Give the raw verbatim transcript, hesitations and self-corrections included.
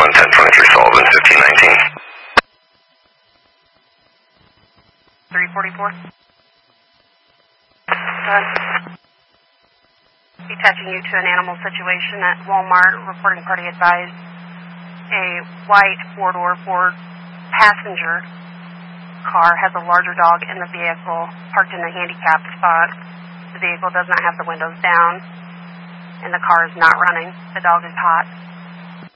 one ten twenty-three Sullivan, fifteen nineteen. three forty-four. Uh, detaching you to an animal situation at Walmart, reporting party advised. A white four-door Ford passenger car has a larger dog in the vehicle, parked in the handicapped spot. The vehicle does not have the windows down, and the car is not running. The dog is hot.